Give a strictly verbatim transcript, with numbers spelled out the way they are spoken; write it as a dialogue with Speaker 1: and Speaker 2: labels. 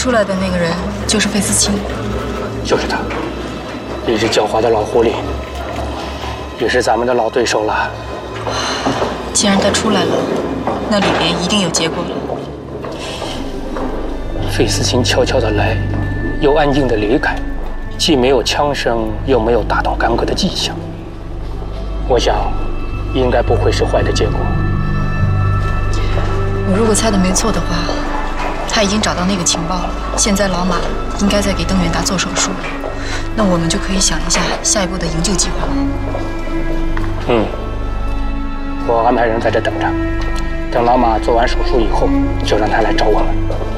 Speaker 1: 出来的那个人就是费思清，
Speaker 2: 就是他，一只狡猾的老狐狸，也是咱们的老对手了。
Speaker 1: 既然他出来了，那里边一定有结果了。
Speaker 2: 费思清悄悄地来，又安静地离开，既没有枪声，又没有大动干戈的迹象。我想，应该不会是坏的结果。
Speaker 1: 我如果猜的没错的话，他已经找到那个情报了。现在老马应该在给邓元达做手术，那我们就可以想一下下一步的营救计划了。
Speaker 2: 嗯，我安排人在这等着，等老马做完手术以后，就让他来找我们。